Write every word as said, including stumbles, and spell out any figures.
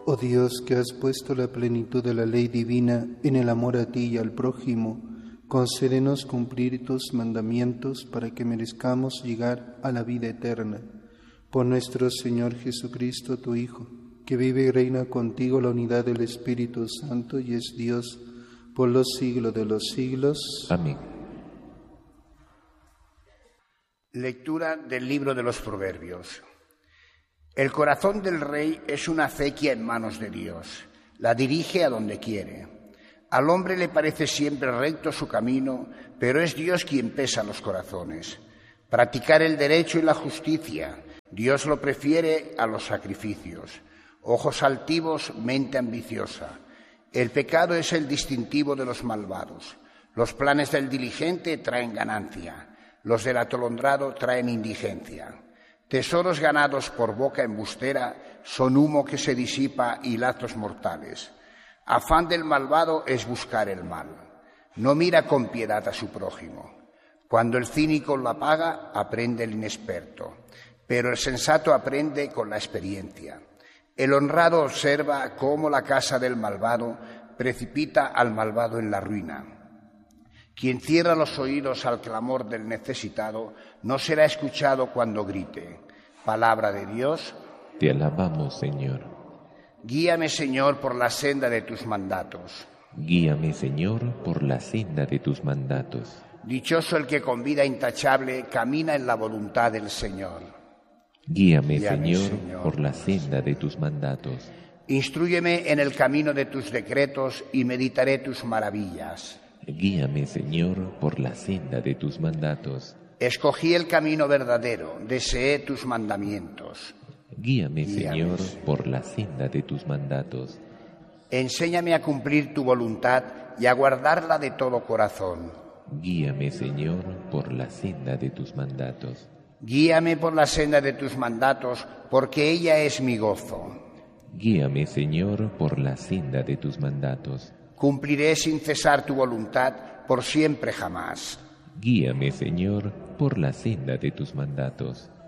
Oh Dios, que has puesto la plenitud de la ley divina en el amor a ti y al prójimo, concédenos cumplir tus mandamientos para que merezcamos llegar a la vida eterna. Por nuestro Señor Jesucristo, tu Hijo, que vive y reina contigo la unidad del Espíritu Santo y es Dios por los siglos de los siglos. Amén. Lectura del libro de los Proverbios. El corazón del rey es una acequia en manos de Dios. La dirige a donde quiere. Al hombre le parece siempre recto su camino, pero es Dios quien pesa los corazones. Practicar el derecho y la justicia, Dios lo prefiere a los sacrificios. Ojos altivos, mente ambiciosa. El pecado es el distintivo de los malvados. Los planes del diligente traen ganancia. Los del atolondrado traen indigencia. Tesoros ganados por boca embustera son humo que se disipa y lazos mortales. Afán del malvado es buscar el mal. No mira con piedad a su prójimo. Cuando el cínico la paga, aprende el inexperto, pero el sensato aprende con la experiencia. El honrado observa cómo la casa del malvado precipita al malvado en la ruina. Quien cierra los oídos al clamor del necesitado no será escuchado cuando grite. Palabra de Dios. Te alabamos, Señor. Guíame, Señor, por la senda de tus mandatos. Guíame, Señor, por la senda de tus mandatos. Dichoso el que con vida intachable camina en la voluntad del Señor. Guíame, Guíame Señor, Señor, por la senda de tus mandatos. Instrúyeme en el camino de tus decretos y meditaré tus maravillas. Guíame, Señor, por la senda de tus mandatos. Escogí el camino verdadero, deseé tus mandamientos. Guíame, Guíame, Señor, Señor, por la senda de tus mandatos. Enséñame a cumplir tu voluntad y a guardarla de todo corazón. Guíame, Señor, por la senda de tus mandatos. Guíame por la senda de tus mandatos, porque ella es mi gozo. Guíame, Señor, por la senda de tus mandatos. Cumpliré sin cesar tu voluntad por siempre jamás. Guíame, Señor, por la senda de tus mandatos.